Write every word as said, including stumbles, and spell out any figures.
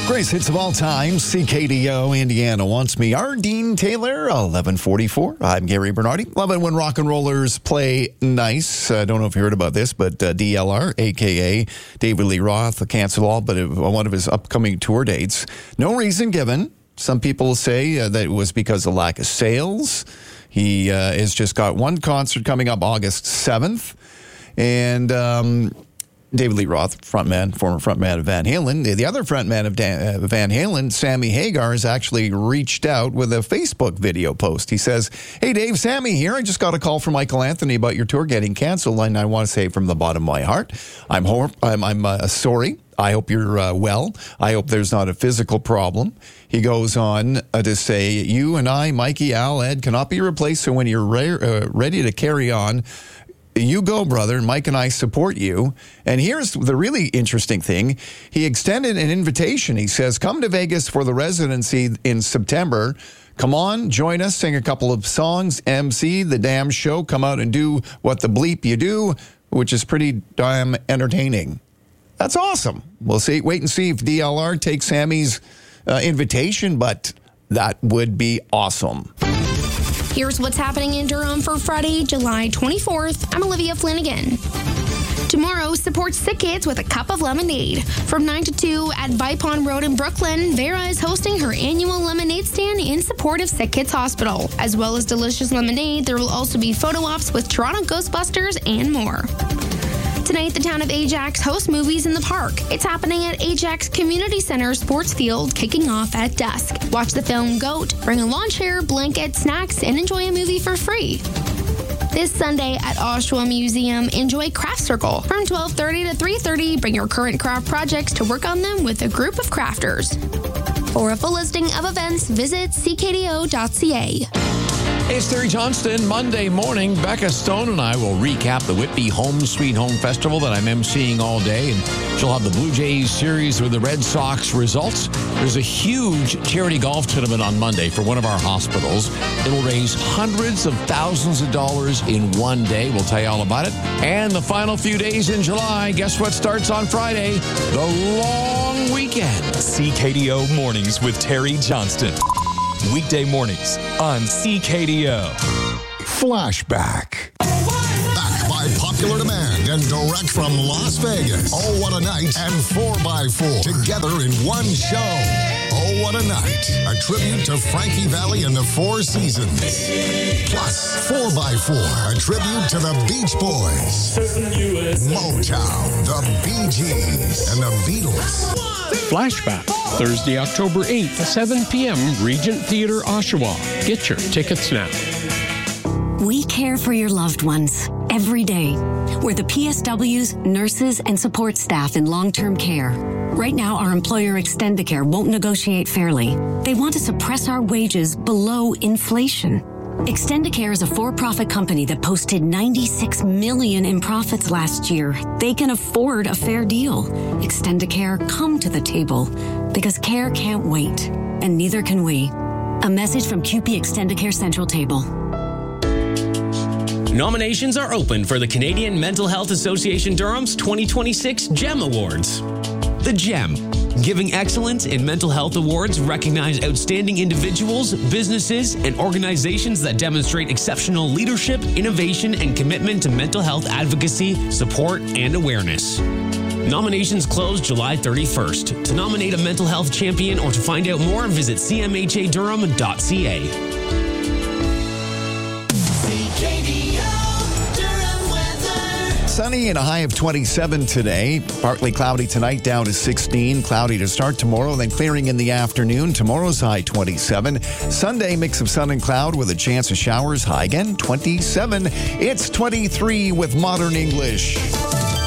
Greatest hits of all time, C K D O, Indiana Wants Me. Our Dean Taylor, eleven forty-four. I'm Gary Bernardi. Love it when rock and rollers play nice. I uh, don't know if you heard about this, but uh, D L R, a k a. David Lee Roth, canceled all but one of his upcoming tour dates. No reason given. Some people say uh, that it was because of lack of sales. He uh, has just got one concert coming up August seventh. And um, David Lee Roth, frontman, former frontman of Van Halen. The other frontman of Dan, uh, Van Halen, Sammy Hagar, has actually reached out with a Facebook video post. He says, "Hey, Dave, Sammy here. I just got a call from Michael Anthony about your tour getting canceled, and I want to say from the bottom of my heart, I'm hor- I'm, I'm uh, sorry. I hope you're uh, well. I hope there's not a physical problem." He goes on uh, to say, "You and I, Mikey, Al, Ed, cannot be replaced, so when you're re- uh, ready to carry on, you go, brother. Mike and I support you." And here's the really interesting thing. He extended an invitation. He says, "Come to Vegas for the residency in September. Come on, join us, sing a couple of songs, M C the damn show, come out and do what the bleep you do," which is pretty damn entertaining. That's awesome. We'll see. Wait and see if D L R takes Sammy's uh, invitation, but that would be awesome. Here's what's happening in Durham for Friday, July twenty-fourth. I'm Olivia Flanagan. Tomorrow, support sick kids with a cup of lemonade. From nine to two at Vipon Road in Brooklyn, Vera is hosting her annual lemonade stand in support of Sick Kids Hospital. As well as delicious lemonade, there will also be photo ops with Toronto Ghostbusters and more. Tonight, the town of Ajax hosts movies in the park. It's happening at Ajax Community Center Sports Field, kicking off at dusk. Watch the film Goat, bring a lawn chair, blanket, snacks, and enjoy a movie for free. This Sunday at Oshawa Museum, enjoy Craft Circle. From twelve thirty to three thirty, bring your current craft projects to work on them with a group of crafters. For a full listing of events, visit c k d o dot c a. Hey, it's Terry Johnston. Monday morning, Becca Stone and I will recap the Whitby Home Sweet Home Festival that I'm emceeing all day, and she'll have the Blue Jays series with the Red Sox results. There's a huge charity golf tournament on Monday for one of our hospitals. It'll raise hundreds of thousands of dollars in one day. We'll tell you all about it. And the final few days in July, guess what starts on Friday? The long weekend. C K D O Mornings with Terry Johnston. Weekday mornings on C K D O. Flashback. Back by popular demand and direct from Las Vegas. Oh, what a night and four by four together in one show. Oh, what a night. A tribute to Frankie Valli and the Four Seasons. Plus, four by four, a tribute to the Beach Boys, Motown, the Bee Gees, and the Beatles. Flashback, Thursday, October eighth, seven p.m., Regent Theatre, Oshawa. Get your tickets now. We care for your loved ones every day. We're the P S Ws, nurses, and support staff in long-term care. Right now, our employer Extendicare won't negotiate fairly. They want to suppress our wages below inflation. Extendicare is a for-profit company that posted ninety-six million dollars in profits last year. They can afford a fair deal. Extendicare, come to the table, because care can't wait, and neither can we. A message from C U P E Extendicare Central Table. Nominations are open for the Canadian Mental Health Association Durham's twenty twenty-six GEM Awards. The GEM, Giving Excellence in Mental Health Awards, recognize outstanding individuals, businesses, and organizations that demonstrate exceptional leadership, innovation, and commitment to mental health advocacy, support, and awareness. Nominations close July thirty-first. To nominate a mental health champion or to find out more, visit c m h a durham dot c a. Sunny and a high of twenty-seven today. Partly cloudy tonight, down to sixteen. Cloudy to start tomorrow, then clearing in the afternoon. Tomorrow's high twenty-seven. Sunday, mix of sun and cloud with a chance of showers. High again, twenty-seven. It's twenty-three with Modern English.